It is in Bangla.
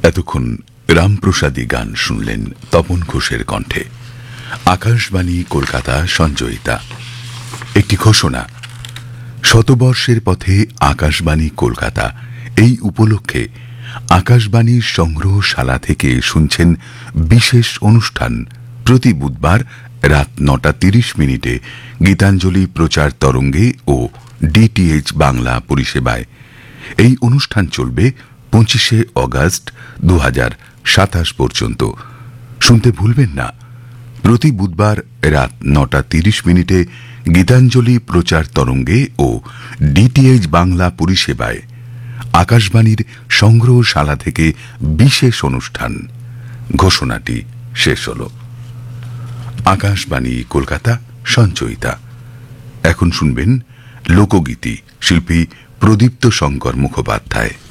এতক্ষণ রামপ্রসাদী গান শুনলেন তপন ঘোষের কণ্ঠে। আকাশবাণী কলকাতা সঞ্চয়িতা। একটি ঘোষণা, শতবর্ষের পথে আকাশবাণী কলকাতা এই উপলক্ষে আকাশবাণীর সংগ্রহশালা থেকে শুনছেন বিশেষ অনুষ্ঠান। প্রতি বুধবার রাত ৯:৩০ গীতাঞ্জলি প্রচার তরঙ্গে ও ডিটিএইচ বাংলা পরিষেবায়। এই অনুষ্ঠান চলবে ২৫শে অগাস্ট ২০২৭ পর্যন্ত। শুনতে ভুলবেন না, প্রতি বুধবার রাত ৯:৩০ গীতাঞ্জলি প্রচার তরঙ্গে ও ডিটিএইচ বাংলা পরিষেবায় আকাশবাণীর সংগ্রহশালা থেকে বিশেষ অনুষ্ঠান। ঘোষণাটি শেষ হল। আকাশবাণী কলকাতা সঞ্চয়িতা। এখন শুনবেন লোকগীতি, শিল্পী প্রদীপ্ত শঙ্কর মুখোপাধ্যায়।